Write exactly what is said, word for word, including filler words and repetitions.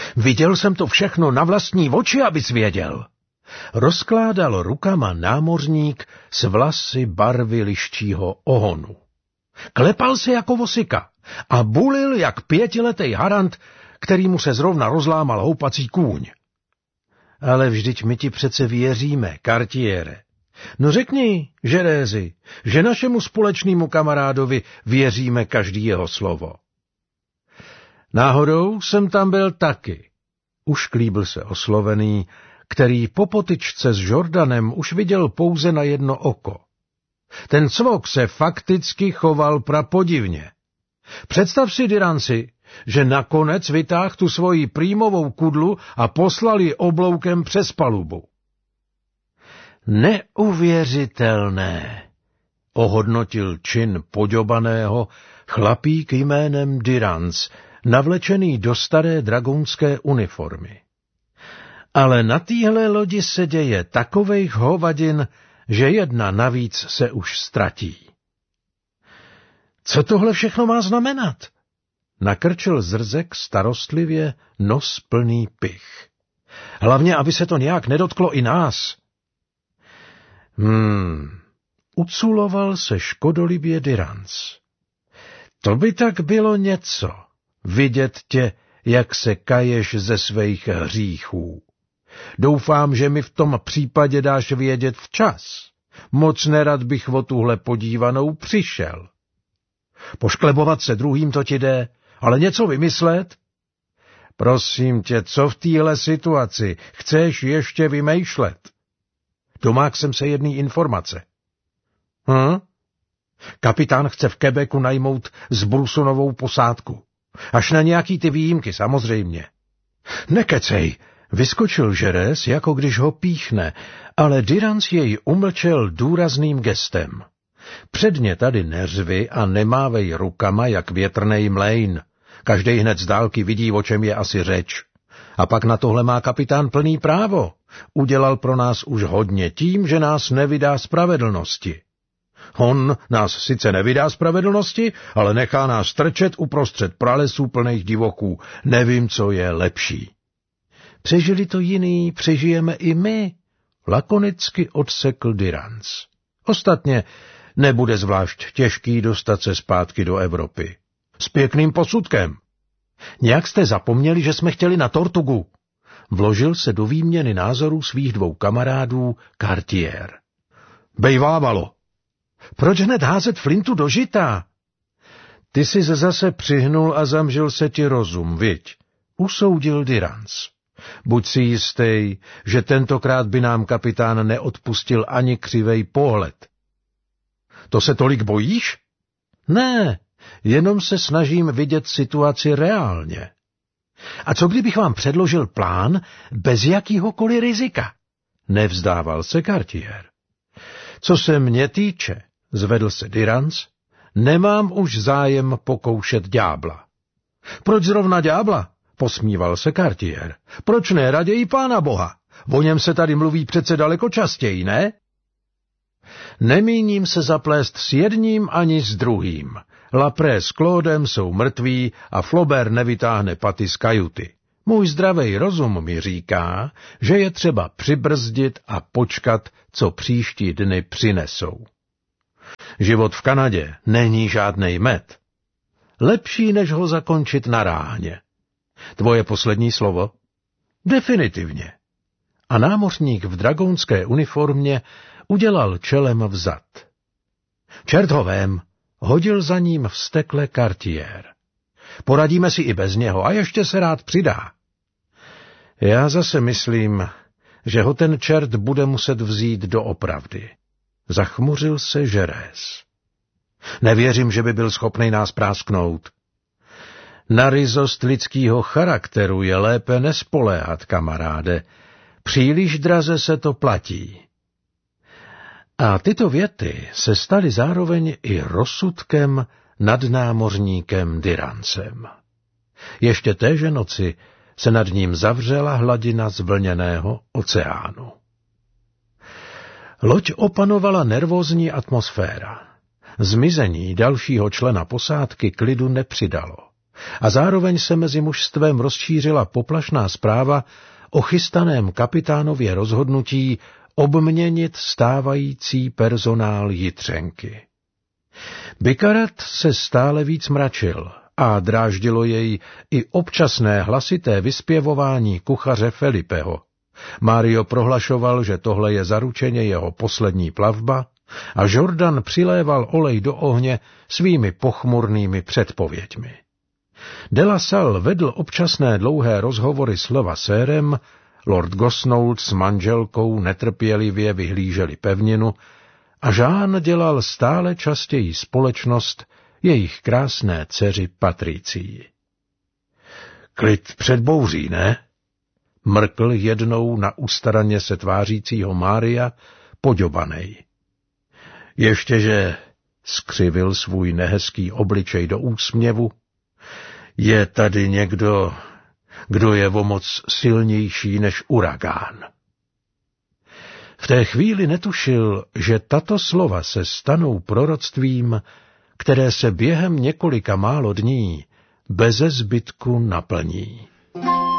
Viděl jsem to všechno na vlastní oči, abys věděl. Rozkládal rukama námořník s vlasy barvy liščího ohonu. Klepal se jako vosika a bulil jak pětiletý harant, kterýmu se zrovna rozlámal houpací kůň. Ale vždyť my ti přece věříme, Cartiere. No řekni, Žerézi, že našemu společnému kamarádovi věříme každý jeho slovo. Náhodou jsem tam byl taky. Ušklíbil se oslovený, který po potyčce s Jordanem už viděl pouze na jedno oko. Ten cvok se fakticky choval prapodivně. Představ si, Diranci, že nakonec vytáhl tu svoji prýmovou kudlu a poslal ji obloukem přes palubu. Neuvěřitelné, ohodnotil čin poďobaného chlapík jménem Diranc, navlečený do staré dragounské uniformy. Ale na téhle lodi se děje takovejch hovadin, že jedna navíc se už ztratí. Co tohle všechno má znamenat? Nakrčil Zrzek starostlivě, nos plný pich. Hlavně, aby se to nějak nedotklo i nás. Hmm, uculoval se škodolibě Diranc. To by tak bylo něco, vidět tě, jak se kaješ ze svých hříchů. Doufám, že mi v tom případě dáš vědět včas. Moc nerad bych o tuhle podívanou přišel. Pošklebovat se druhým to ti jde, ale něco vymyslet? Prosím tě, co v téhle situaci chceš ještě vymýšlet? Domák jsem se jedný informace. Hm? Kapitán chce v Quebecu najmout zbrusunovou posádku. Až na nějaký ty výjimky, samozřejmě. Nekecej, vyskočil Žerez, jako když ho píchne, ale Diranc jej umlčel důrazným gestem. Předně tady neřvi a nemávej rukama, jak větrnej mlejn. Každej hned z dálky vidí, o čem je asi řeč. A pak na tohle má kapitán plný právo. Udělal pro nás už hodně tím, že nás nevydá spravedlnosti. On nás sice nevydá spravedlnosti, ale nechá nás trčet uprostřed pralesů plných divoků. Nevím, co je lepší. Přežili to jiný, přežijeme i my, lakonicky odsekl Diranc. Ostatně nebude zvlášť těžký dostat se zpátky do Evropy. S pěkným posudkem. Nějak jste zapomněli, že jsme chtěli na Tortugu. Vložil se do výměny názorů svých dvou kamarádů Cartier. Bejvávalo. Proč hned házet flintu do žita? Ty jsi se zase přihnul a zamžil se ti rozum, viď? Usoudil Diranc. Buď si jistý, že tentokrát by nám kapitán neodpustil ani křivej pohled. To se tolik bojíš? Ne, jenom se snažím vidět situaci reálně. A co kdybych vám předložil plán bez jakýhokoliv rizika? Nevzdával se Cartier. Co se mě týče, zvedl se Diranc, nemám už zájem pokoušet ďábla. Proč zrovna ďábla? Posmíval se Cartier. Proč ne raději Pána Boha? O něm se tady mluví přece daleko častěji, ne? Nemíním se zaplést s jedním ani s druhým. Lapré s Claudem jsou mrtví a Flaubert nevytáhne paty z kajuty. Můj zdravý rozum mi říká, že je třeba přibrzdit a počkat, co příští dny přinesou. Život v Kanadě není žádnej med. Lepší, než ho zakončit na ráně. Tvoje poslední slovo? Definitivně. A námořník v dragounské uniformě udělal čelem vzad. Čert ho vém, hodil za ním vztekle Cartier. Poradíme si i bez něho a ještě se rád přidá. Já zase myslím, že ho ten čert bude muset vzít doopravdy. Zachmuřil se Žerez. Nevěřím, že by byl schopnej nás prásknout. Na ryzost lidskýho charakteru je lépe nespoléhat, kamaráde. Příliš draze se to platí. A tyto věty se staly zároveň i rozsudkem nad námořníkem Dirancem. Ještě téže noci se nad ním zavřela hladina zvlněného oceánu. Loď opanovala nervózní atmosféra. Zmizení dalšího člena posádky klidu nepřidalo. a zároveň se mezi mužstvem rozšířila poplašná zpráva o chystaném kapitánově rozhodnutí obměnit stávající personál Jitřenky. Bikarat se stále víc mračil a dráždilo jej i občasné hlasité vyspěvování kuchaře Felipeho. Mário prohlašoval, že tohle je zaručeně jeho poslední plavba, a Jordan přiléval olej do ohně svými pochmurnými předpověďmi. De La Salle vedl občasné dlouhé rozhovory s Levasérem, lord Gosnold s manželkou netrpělivě vyhlíželi pevninu a Jean dělal stále častěji společnost jejich krásné dceři Patricii. Klid před bouří, ne? Mrkl jednou na ustaraně se tvářícího Mária, poďobanej. Ještěže skřivil svůj nehezký obličej do úsměvu. Je tady někdo, kdo je o moc silnější než uragán. V té chvíli netušil, že tato slova se stanou proroctvím, které se během několika málo dní beze zbytku naplní.